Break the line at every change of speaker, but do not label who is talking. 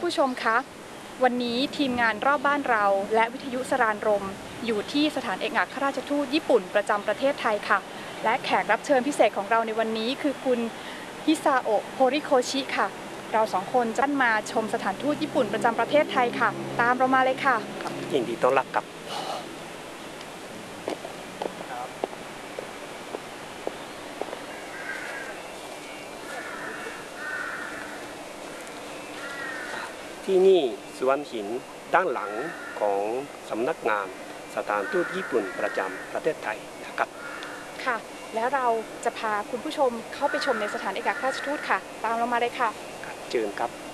ผู้ชมคะวันนี้ทีมงานรอบบ้านเราและวิทยุสรานรมอยู่ที่สถานเอกอัครราชทูตญี่ปุ่นประจำประเทศไทยค่ะและแขกรับเชิญพิเศษของเราในวันนี้คือคุณฮิซาโอะโฮริโคชิค่ะเราสองคนจะมาชมสถานทูตญี่ปุ่นประจำประเทศไทยค่ะตามเรามาเลยค่ะ
ยินดีต้อนรับกับที่นี่สวนหินด้านหลังของสำนักงานสถานทูตญี่ปุ่นประจำประเทศไทยนะครับ
ค่ะแล้วเราจะพาคุณผู้ชมเข้าไปชมในสถานเอกอัครราชทูตค่ะตามเรามาเลยค่ะ
เชิญครับ